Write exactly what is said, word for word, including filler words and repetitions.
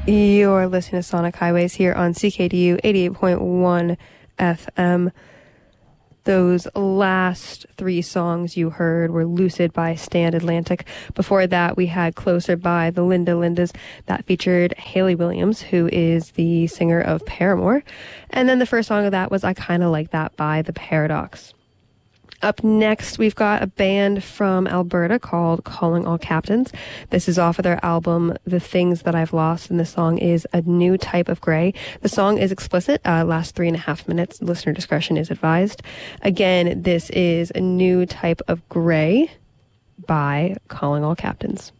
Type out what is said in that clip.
You're listening to Sonic Highways here on C K D U eighty-eight point one F M. Those last three songs you heard were Lucid by Stand Atlantic. Before that, we had Closer by the Linda Lindas. That featured Hayley Williams, who is the singer of Paramore. And then the first song of that was I Kinda Like That by The Paradox. Up next, we've got a band from Alberta called Calling All Captains. This is off of their album, The Things That I've Lost, and the song is A New Type of Grey. The song is explicit, uh, lasts three and a half minutes. Listener discretion is advised. Again, this is A New Type of Grey by Calling All Captains.